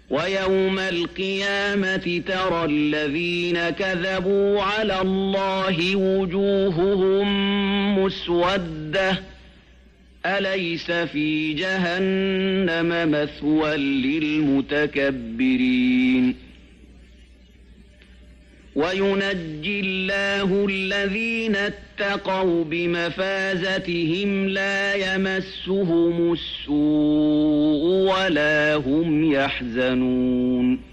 ويوم القيامة ترى الذين كذبوا على الله وجوههم مسودة أليس في جهنم مثوى للمتكبرين وينجي الله الذين اتقوا بمفازتهم لا يمسهم السوء ولا هم يحزنون